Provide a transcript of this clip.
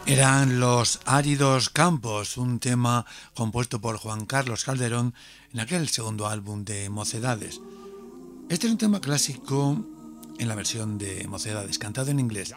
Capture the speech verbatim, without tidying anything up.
Eran Los áridos campos, un tema compuesto por Juan Carlos Calderón en aquel segundo álbum de Mocedades. Este es un tema clásico en la versión de Mocedades, cantado en inglés.